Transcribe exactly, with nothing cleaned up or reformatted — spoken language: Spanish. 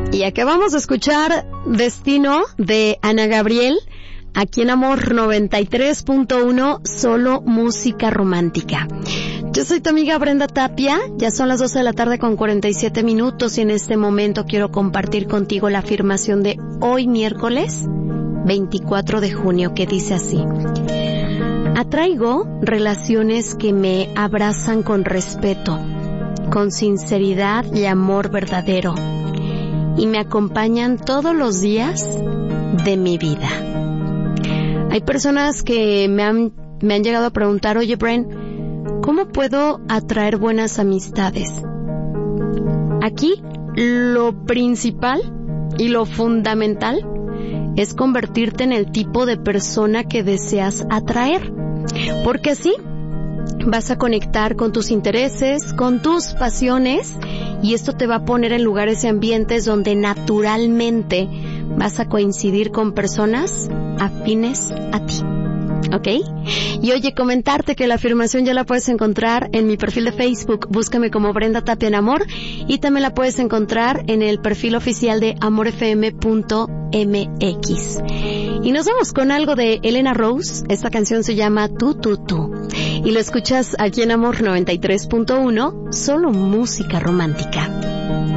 Y acabamos de escuchar Destino de Ana Gabriel, aquí en Amor noventa y tres punto uno, solo música romántica. Yo soy tu amiga Brenda Tapia, ya son las doce de la tarde con cuarenta y siete minutos y en este momento quiero compartir contigo la afirmación de hoy miércoles veinticuatro de junio, que dice así: atraigo relaciones que me abrazan con respeto, con sinceridad y amor verdadero, y me acompañan todos los días de mi vida. Hay personas que me han, me han llegado a preguntar, oye Bren, ¿cómo puedo atraer buenas amistades? Aquí lo principal y lo fundamental es convertirte en el tipo de persona que deseas atraer, porque así vas a conectar con tus intereses, con tus pasiones, y esto te va a poner en lugares y ambientes donde naturalmente vas a coincidir con personas afines a ti. ¿Ok? Y oye, comentarte que la afirmación ya la puedes encontrar en mi perfil de Facebook, búscame como Brenda Tapia en Amor, y también la puedes encontrar en el perfil oficial de amor f m punto m x. Y nos vamos con algo de Elena Rose. Esta canción se llama Tú, Tú, Tú, y lo escuchas aquí en Amor noventa y tres punto uno, solo música romántica.